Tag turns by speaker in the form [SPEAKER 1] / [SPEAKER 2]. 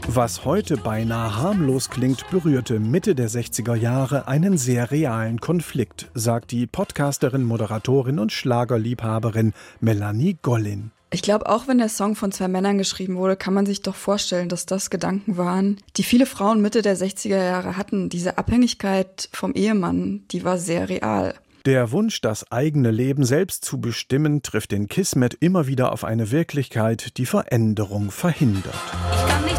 [SPEAKER 1] Was heute beinahe harmlos klingt, berührte Mitte der 60er Jahre einen sehr realen Konflikt, sagt die Podcasterin, Moderatorin und Schlagerliebhaberin Melanie Gollin.
[SPEAKER 2] Ich glaube, auch wenn der Song von zwei Männern geschrieben wurde, kann man sich doch vorstellen, dass das Gedanken waren, die viele Frauen Mitte der 60er Jahre hatten. Diese Abhängigkeit vom Ehemann, die war sehr real.
[SPEAKER 1] Der Wunsch, das eigene Leben selbst zu bestimmen, trifft in Kismet immer wieder auf eine Wirklichkeit, die Veränderung verhindert.
[SPEAKER 3] Ich kann nicht